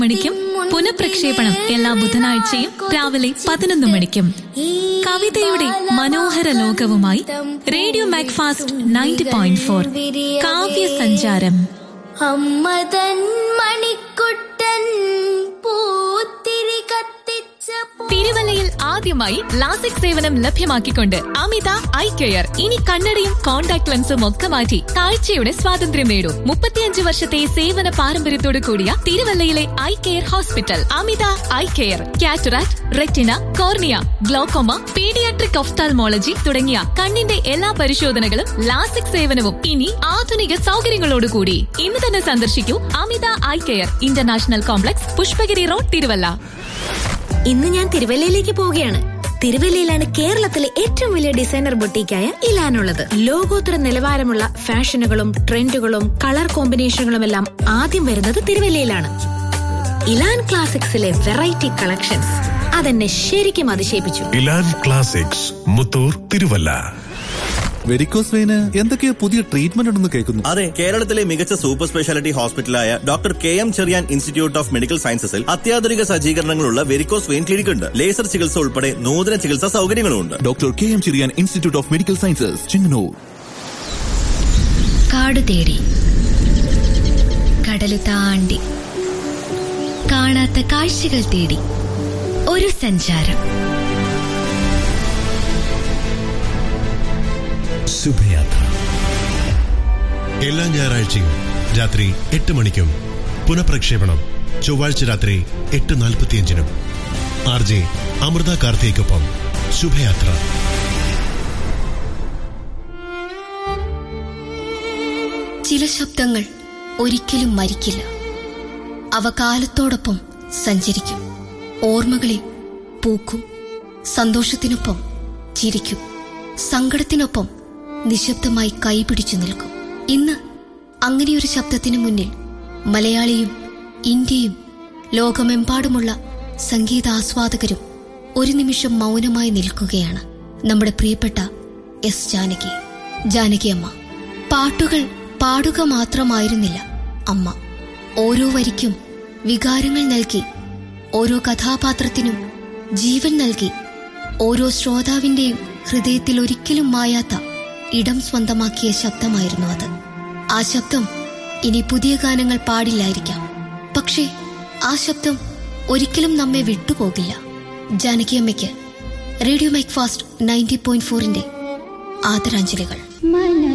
മണിക്കും പുനഃപ്രക്ഷേപണം എല്ലാ ബുധനാഴ്ചയും രാവിലെ 11 മണിക്കും. കവിതയുടെ മനോഹര ലോകവുമായി റേഡിയോ മാക്ഫാസ്റ്റ് 90.4 കാവ്യ സഞ്ചാരം. അമ്മതൻ മണിക്കുട്ടൻ പൂത്തിരി കത്തിച്ച തിരുവല്ലയിൽ ആദ്യമായി ലാസിക് സേവനം ലഭ്യമാക്കിക്കൊണ്ട് അമിത ഐ കെയർ. ഇനി കണ്ണടയും കോൺടാക്ട് ലെൻസും ഒക്കെ മാറ്റി കാഴ്ചയുടെ സ്വാതന്ത്ര്യം നേടൂ. 35 വർഷത്തെ സേവന പാരമ്പര്യത്തോട് കൂടിയ തിരുവല്ലയിലെ ഐ കെയർ ഹോസ്പിറ്റൽ അമിത eye care. Cataract, retina, cornea, glaucoma, paediatric ophthalmology തുടങ്ങിയ കണ്ണിന്റെ എല്ലാ പരിശോധനകളും ലാസിക് സേവനവും ഇനി ആധുനിക സൗകര്യങ്ങളോടുകൂടി. ഇന്ന് തന്നെ സന്ദർശിക്കൂ അമിത eye care, international complex, Pushpagiri road, Thiruvalla. ഇന്ന് ഞാൻ തിരുവല്ലയിലേക്ക് പോവുകയാണ്. തിരുവല്ലയിലാണ് കേരളത്തിലെ ഏറ്റവും വലിയ ഡിസൈനർ ബൊട്ടീക്കായ ഇലാനുള്ളത്. ലോകോത്തര നിലവാരമുള്ള ഫാഷനുകളും ട്രെൻഡുകളും കളർ കോമ്പിനേഷനുകളും എല്ലാം ആദ്യം വരുന്നത് തിരുവല്ലയിലാണ്. ഇലാൻ ക്ലാസിക്സിലെ വെറൈറ്റി കളക്ഷൻസ് അതെന്നെ ശരിക്കും അതിശയിപ്പിച്ചു. ഇലാൻ ക്ലാസിക്സ്, മുത്തൂർ, തിരുവല്ല. വെരിക്കോസ് വെയിന് എന്തൊക്കെയോ പുതിയ ട്രീറ്റ്മെന്റ് ഉണ്ടെന്ന് കേൾക്കുന്നു. അതെ, കേരളത്തിലെ മികച്ച super speciality ഹോസ്പിറ്റലായ doctor KM Cherian institute of medical സയൻസസിൽ അത്യാധുനിക സജ്ജീകരണങ്ങളുള്ള വെരിക്കോസ് വെയിൻ ക്ലിനിക് ഉണ്ട്. ലേസർ ചികിത്സ ഉൾപ്പെടെ നൂതന ചികിത്സാ സൗകര്യങ്ങളുണ്ട്. Doctor KM Cherian institute of medical sciences, Chengannur. കാട് തേടി, കടല് താണ്ടി, കാണാത്ത കാഴ്ചകൾ തേടി ഒരു സഞ്ചാരം. ശുഭയാത്ര. എല്ലാ ഞായറാഴ്ചയും രാത്രി 8 മണിക്കും പുനഃപ്രക്ഷേപണം ചൊവ്വാഴ്ച രാത്രി 8:45. RJ അമൃത കാർത്തിയ്ക്കൊപ്പം ശുഭയാത്ര. ചില ശബ്ദങ്ങൾ ഒരിക്കലും മരിക്കില്ല. അവ കാലത്തോടൊപ്പം സഞ്ചരിക്കും. ഓർമ്മകളിൽ പൂക്കും. സന്തോഷത്തിനൊപ്പം ചിരിക്കും. സങ്കടത്തിനൊപ്പം നിശബ്ദമായി കൈപിടിച്ചു നിൽക്കും. ഇന്ന് അങ്ങനെയൊരു ശബ്ദത്തിന് മുന്നിൽ മലയാളിയും ഇന്ത്യയും ലോകമെമ്പാടുമുള്ള സംഗീതാസ്വാദകരും ഒരു നിമിഷം മൗനമായി നിൽക്കുകയാണ്. നമ്മുടെ പ്രിയപ്പെട്ട എസ് ജാനകി. ജാനകി അമ്മ. പാട്ടുകൾ പാടുക മാത്രമായിരുന്നില്ല അമ്മ. ഓരോ വരിക്കും വികാരങ്ങൾ നൽകി, ഓരോ കഥാപാത്രത്തിനും ജീവൻ നൽകി, ഓരോ ശ്രോതാവിന്റെയും ഹൃദയത്തിൽ ഒരിക്കലും മായാത്ത ഇടം സ്വന്തമാക്കിയ ശബ്ദമായിരുന്നു അത്. ആ ശബ്ദം ഇനി പുതിയ ഗാനങ്ങൾ പാടില്ലായിരിക്കാം, പക്ഷേ ആ ശബ്ദം ഒരിക്കലും നമ്മെ വിട്ടുപോകില്ല. ജാനകിയമ്മയ്ക്ക് റേഡിയോ മാക്ഫാസ്റ്റ് 90.4 ആദരാഞ്ജലികൾ.